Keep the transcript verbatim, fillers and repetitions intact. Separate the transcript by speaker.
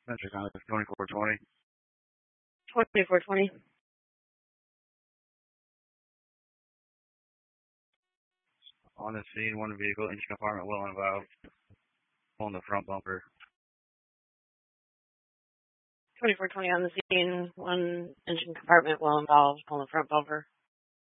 Speaker 1: Metro Contact twenty-four twenty.
Speaker 2: twenty-four twenty.
Speaker 1: On the scene, one vehicle, engine compartment well involved, pulling the front bumper.
Speaker 2: twenty-four twenty on the scene, one engine compartment well involved, pulling the front bumper.